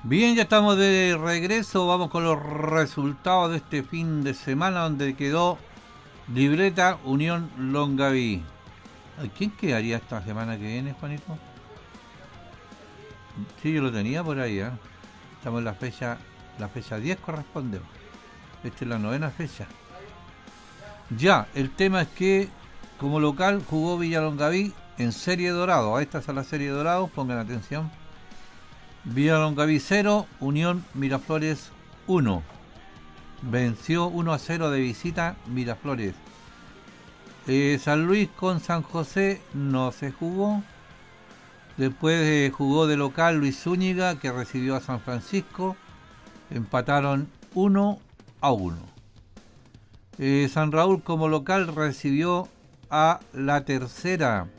Bien, ya estamos de regreso. Vamos con los resultados de este fin de semana donde quedó Libreta Unión Longaví. ¿Quién quedaría esta semana que viene, Juanito? Sí, yo lo tenía por ahí, ¿eh? Estamos en la fecha 10 corresponde. Esta es la novena fecha. Ya, el tema es que como local jugó Villa Longaví en Serie Dorado. A esta es la Serie Dorado, pongan atención. Villa Longaví 0, Unión Miraflores 1. Venció 1-0 de visita Miraflores. San Luis con San José no se jugó. Después jugó de local Luis Zúñiga, que recibió a San Francisco. Empataron 1-1. San Raúl como local recibió a La Tercera.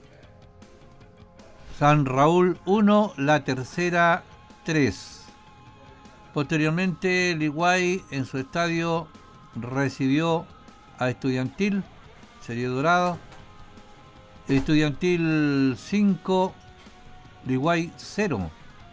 San Raúl 1, La Tercera 3. Posteriormente, Liguay en su estadio recibió a Estudiantil, Serie Dorado. Estudiantil 5, Liguay 0.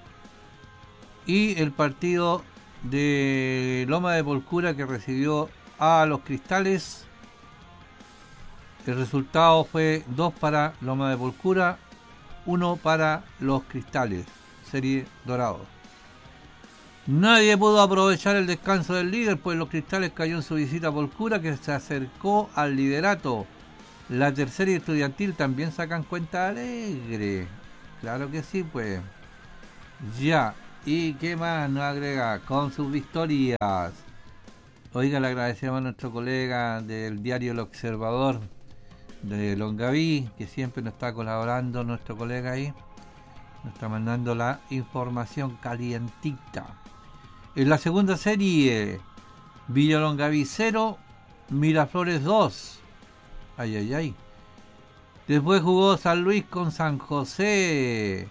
Y el partido de Loma de Polcura que recibió a los Cristales. El resultado fue 2 para Loma de Polcura, 1 para los Cristales, Serie Dorado. Nadie pudo aprovechar el descanso del líder, pues los Cristales cayó en su visita a Polcura, que se acercó al liderato. La Tercera y Estudiantil también sacan cuenta alegre. Claro que sí, pues. Ya. ¿Y qué más nos agrega? Con sus victorias. Oiga, le agradecemos a nuestro colega del diario El Observador de Longaví, que siempre nos está colaborando, nuestro colega ahí. Nos está mandando la información calientita. En la segunda serie, Villa Longaví 0, Miraflores 2. Ay, ay, ay. Después jugó San Luis con San José.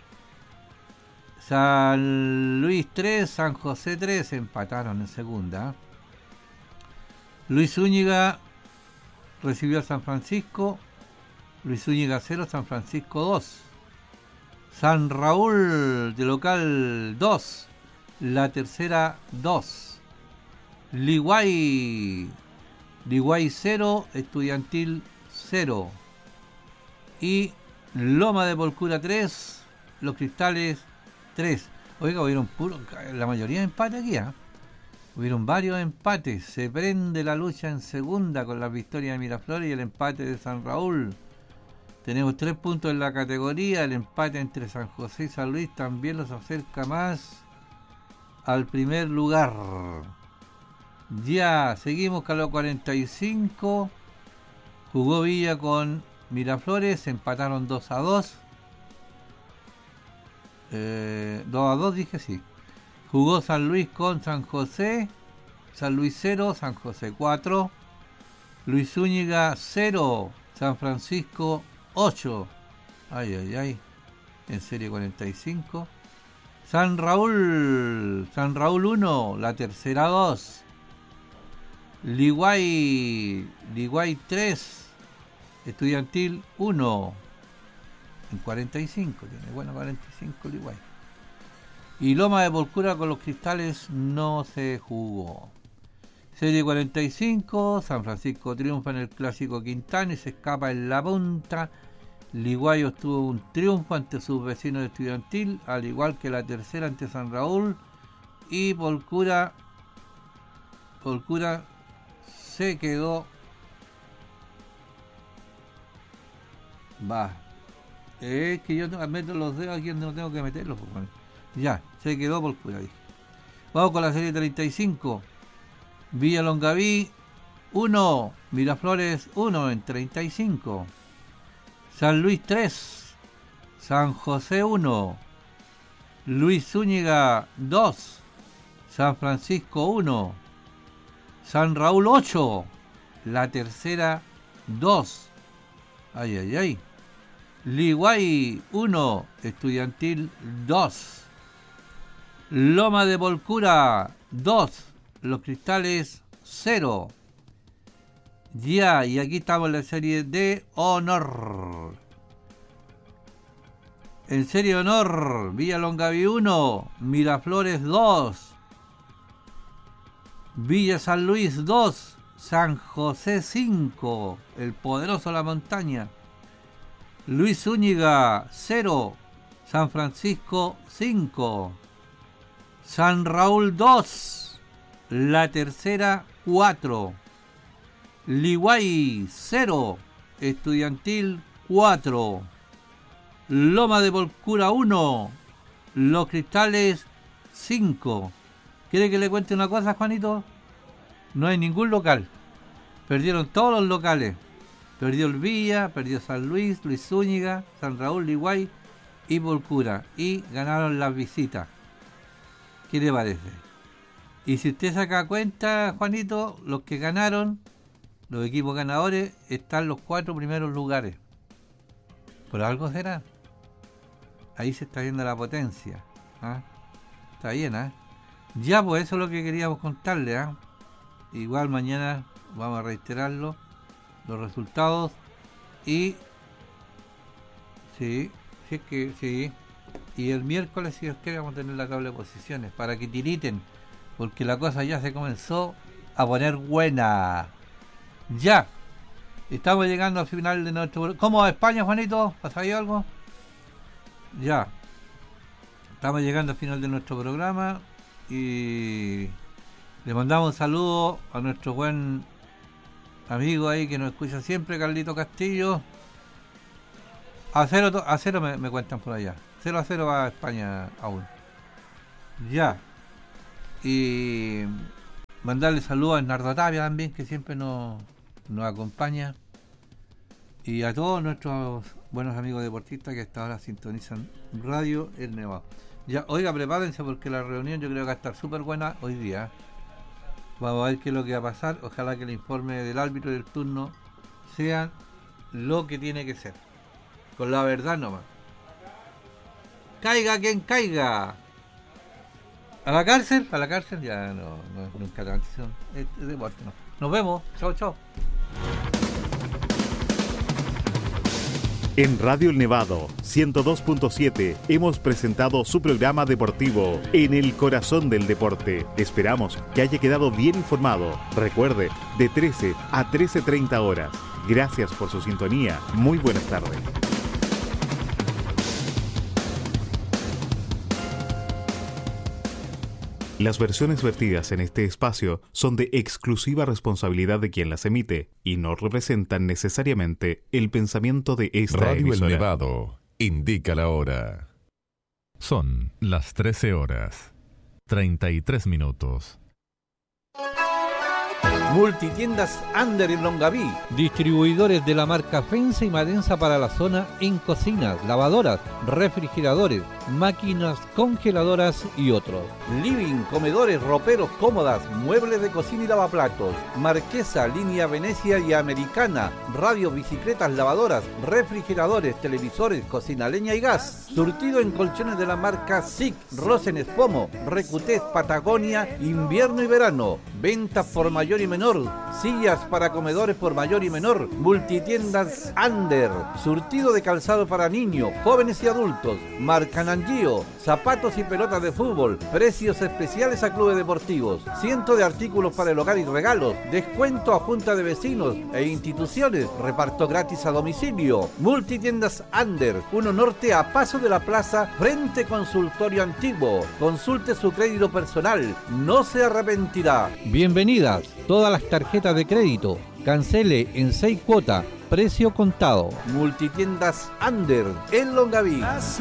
San Luis 3, San José 3. Empataron en segunda. Luis Zúñiga recibió a San Francisco. Luis Zúñiga 0, San Francisco 2. San Raúl de local 2. La Tercera 2. Liguay 0, Estudiantil 0. Y Loma de Polcura 3, Los Cristales 3. Oiga, hubieron la mayoría de empates aquí, ¿eh? Hubieron varios empates. Se prende la lucha en segunda con la victoria de Miraflores y el empate de San Raúl. Tenemos 3 puntos en la categoría. El empate entre San José y San Luis también los acerca más al primer lugar. Ya, seguimos con los 45. Jugó Villa con Miraflores, empataron 2-2. 2-2 dije, sí. Jugó San Luis con San José. San Luis 0, San José 4. Luis Zúñiga 0, San Francisco 8. Ay, ay, ay. En serie 45. San Raúl 1, La Tercera 2. Liguay 3, Estudiantil 1. En 45 tiene, bueno, 45 Liguay. Y Loma de Polcura con los Cristales no se jugó. Serie 45, San Francisco triunfa en el Clásico Quintana y se escapa en la punta. Liguay obtuvo un triunfo ante sus vecinos de Estudiantil, al igual que La Tercera ante San Raúl. Y Polcura se quedó. Es que yo meto los dedos aquí donde no tengo que meterlos. Pues, ya, se quedó Polcura. Vamos con la serie 35. Villa Longaví 1, Miraflores 1 en 35. San Luis 3, San José 1, Luis Zúñiga 2, San Francisco 1, San Raúl 8, La Tercera 2. Ay, ay, ay. Liguay 1, Estudiantil 2. Loma de Polcura 2, Los Cristales 0. Ya, y aquí estamos en la serie de honor. En serie de honor, Villa Longaví 1, Miraflores 2, Villa San Luis 2, San José 5, el poderoso La Montaña, Luis Zúñiga 0, San Francisco 5, San Raúl 2, La Tercera 4, Liguay 0, Estudiantil 4, Loma de Volcura 1, Los Cristales 5. ¿Quiere que le cuente una cosa, Juanito? No hay ningún local. Perdieron todos los locales. Perdió el Villa, perdió San Luis, Luis Zúñiga, San Raúl, Liguay y Volcura. Y ganaron las visitas. ¿Qué le parece? Y si usted saca cuenta, Juanito, los que ganaron, los equipos ganadores, están los 4 primeros lugares. ¿Por algo será? Ahí se está viendo la potencia. ¿Ah? Está bien, ¿ah? Ya, pues eso es lo que queríamos contarle, ¿ah? Igual mañana vamos a reiterarlo, los resultados. Y sí, sí es que sí. Y el miércoles, si Dios quiere, vamos a tener la tabla de posiciones para que tiriten, porque la cosa ya se comenzó a poner buena. Ya estamos llegando al final de nuestro... ¿Cómo va España, Juanito? ¿Has sabido algo? Ya estamos llegando al final de nuestro programa y le mandamos un saludo a nuestro buen amigo ahí que nos escucha siempre, Carlito Castillo. A cero me cuentan por allá. 0-0 va a España aún. Ya. Y mandarle saludos a Bernardo Tapia también, que siempre nos acompaña. Y a todos nuestros buenos amigos deportistas que hasta ahora sintonizan Radio El Nevado. Ya, oiga, prepárense porque la reunión yo creo que va a estar súper buena hoy día. Vamos a ver qué es lo que va a pasar. Ojalá que el informe del árbitro y del turno sean lo que tiene que ser. Con la verdad nomás. Caiga quien caiga. A la cárcel, ya no nunca la atención. Es deporte, no. Nos vemos. Chao, chao. En Radio El Nevado 102.7 hemos presentado su programa deportivo En el Corazón del Deporte. Esperamos que haya quedado bien informado. Recuerde, de 13 a 13:30 horas. Gracias por su sintonía. Muy buenas tardes. Las versiones vertidas en este espacio son de exclusiva responsabilidad de quien las emite y no representan necesariamente el pensamiento de esta Radio emisora. El Nevado indica la hora. Son las 13:33. Multitiendas Under en Longaví, distribuidores de la marca Fensa y Marenza para la zona en cocinas, lavadoras, refrigeradores, máquinas congeladoras y otros. Living, comedores, roperos, cómodas, muebles de cocina y lavaplatos. Marquesa, línea Venecia y Americana, radio, bicicletas, lavadoras, refrigeradores, televisores, cocina, leña y gas. Surtido en colchones de la marca SIC, Rosen Espomo, Recutés, Patagonia, invierno y verano. Ventas por mayor y menor, sillas para comedores por mayor y menor. Multitiendas Under, surtido de calzado para niños, jóvenes y adultos. Marca Nangio, zapatos y pelotas de fútbol, precios especiales a clubes deportivos, cientos de artículos para el hogar y regalos, descuento a junta de vecinos e instituciones, reparto gratis a domicilio. Multitiendas Under, 1 Norte a paso de la plaza, frente consultorio antiguo. Consulte su crédito personal, no se arrepentirá. Bienvenidas todas las tarjetas de crédito. Cancele en 6 cuotas, precio contado. Multitiendas Under en Longaví.